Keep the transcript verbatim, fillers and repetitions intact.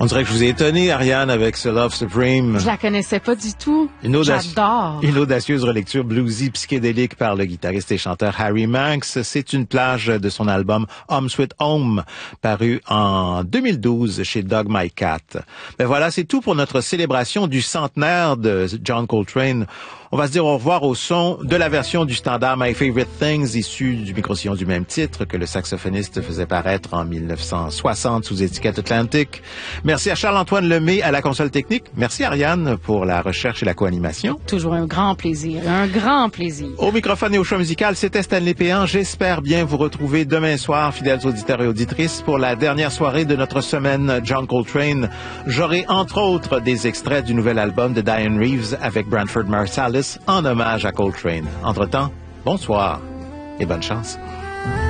On dirait que je vous ai étonné, Ariane, avec ce Love Supreme. Je la connaissais pas du tout. Une audaci... J'adore. Une audacieuse relecture bluesy psychédélique par le guitariste et chanteur Harry Manx. C'est une plage de son album Home Sweet Home, paru en deux mille douze chez Dog My Cat. Ben voilà, c'est tout pour notre célébration du centenaire de John Coltrane. On va se dire au revoir au son de la version du standard My Favorite Things, issue du micro-sillon du même titre que le saxophoniste faisait paraître en mille neuf cent soixante sous étiquette Atlantic. Merci à Charles-Antoine Lemay à la console technique. Merci Ariane pour la recherche et la co-animation. Toujours un grand plaisir, un grand plaisir. Au microphone et au choix musical, c'était Stanley Péan. J'espère bien vous retrouver demain soir, fidèles auditeurs et auditrices, pour la dernière soirée de notre semaine John Coltrane. J'aurai entre autres des extraits du nouvel album de Diane Reeves avec Branford Marsalis en hommage à Coltrane. Entre-temps, bonsoir et bonne chance.